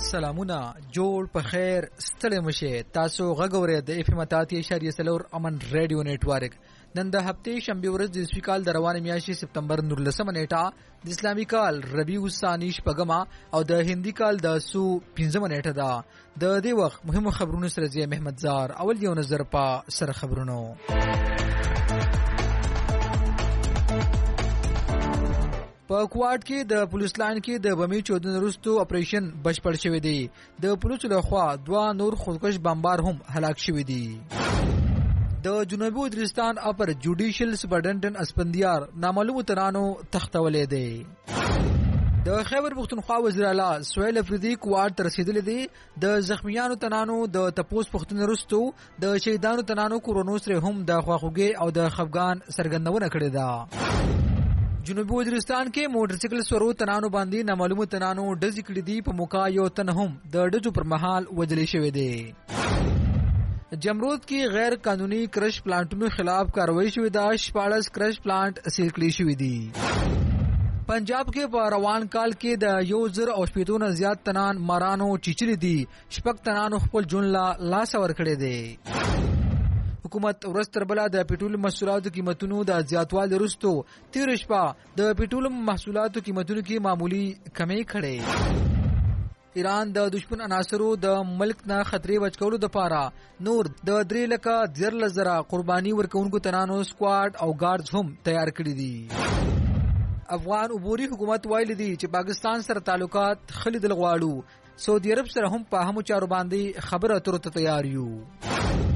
سلامونه جوړ په خیر ستړي مشه تاسو غږورې د اف ام اتاتي اشاریه سلور امن ریډیو نتورک نن د هفته شنبه ورځ د سپیکال د روانه میاشتې سپتمبر 19 نیټه د اسلامي کال ربیع الثانی شپږمه او د هندي کال د سو 15 نیټه ده د دې وخت مهمو خبرونو سره زی محمد زار اول یو نظر په سر خبرونو په کوارټ کې د پولیس لاین کې د بمي چودنې وروسته اپریشن بشپړ شوی دی د پولیسو لخوا دوه نور خودکش بمبار هم هلاک شوی دي د جنوبي وزیرستان اپر جوډیشل سپرډنټن اسپندیار نامعلوم ترانو تختولې دی د خیبر پختونخوا وزیر اعلی سہیل افریدی کوارټ تر رسیدلې دی د زخمیانو تنانو د تپوس پختون وروسته د شهیدانو تنانو کورونو سره هم د خواخوږي او د خفګان سرګندونه کړې ده جنوبي وزیرستان کې موټرسایکل سورو تنانو باندې نامعلوم تنانو ډزې کړې دي په موقع یو تن هم د ډزو پر مهال وژل شوی دی جمرود کې غیر قانوني کرش پلانټونو خلاف کاروایی شوې ده 14 کرش پلانټ سیل کړي شوي دي پنجاب کې په روان کال کې د 1080 نه زیات تنان مارانو چیچلي دي شپږ تنانو خپل جون لاس ور کړی دی حکومت ورستر بلا د پټرول محصولاتو قیمتونو د زیاتوالي وروسته تیر شپه د پټرول محصولاتو قیمتونو کې معمولی کمی کړې ایران د دشمن عناصرو د ملک نه خطرې بچکولو لپاره نور د 3,10,000 قرباني ورکوونکو تنانو سکواډ او ګارډز هم تیار کړی دي افغان عبوري حکومت ویلي دي چې پاکستان سره تعلقات خلیدل غواړو سعودي عرب سره هم په همو چارو باندې خبرو اترو ته تیار یو